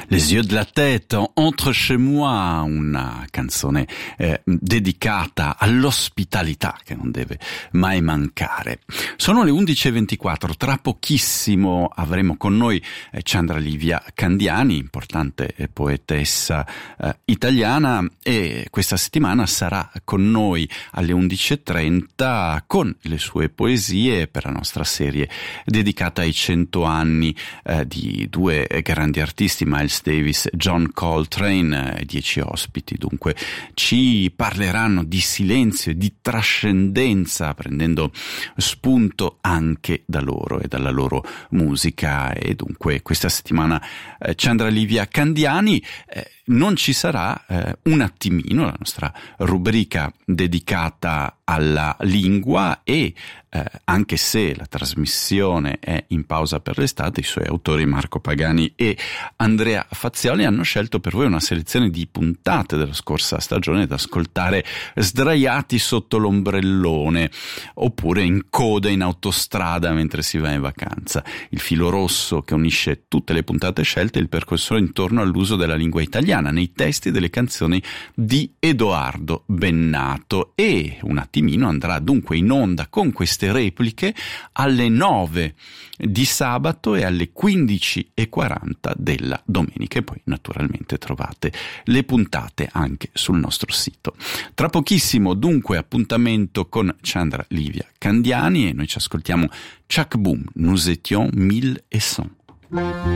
Les yeux de la tête, Entre chez moi, una canzone dedicata all'ospitalità che non deve mai mancare. Sono le 11:24, tra pochissimo avremo con noi Chandra Livia Candiani, importante poetessa italiana, e questa settimana sarà con noi alle 11:30 con le sue poesie per la nostra serie dedicata ai 100 anni di due grandi artisti, Miles Davis e John Coltrane, 10 ospiti. Dunque ci parleranno di silenzio e di trascendenza, prendendo spunto anche da loro e dalla loro musica. E dunque questa settimana Chandra Livia Candiani. Non ci sarà un attimino, la nostra rubrica dedicata alla lingua, e anche se la trasmissione è in pausa per l'estate, i suoi autori Marco Pagani e Andrea Fazioli hanno scelto per voi una selezione di puntate della scorsa stagione da ascoltare sdraiati sotto l'ombrellone oppure in coda in autostrada mentre si va in vacanza. Il filo rosso che unisce tutte le puntate scelte è il percorso intorno all'uso della lingua italiana nei testi delle canzoni di Edoardo Bennato, e un attimino andrà dunque in onda con queste repliche alle 9 di sabato e alle 15:40 della domenica, e poi naturalmente trovate le puntate anche sul nostro sito. Tra pochissimo dunque appuntamento con Chandra Livia Candiani, e noi ci ascoltiamo Chuck Boom, Nous étions 1100.